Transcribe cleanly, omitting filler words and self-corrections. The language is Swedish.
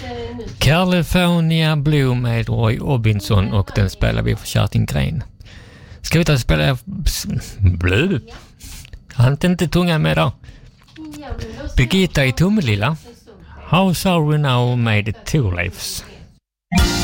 California Blue med Roy Orbison och den spelar vi för Kerstin Gren. Ska vi ta och spela Blue? Han är inte tunga med då. Birgitta i Tomelilla. How Sorry Now med Two Lives.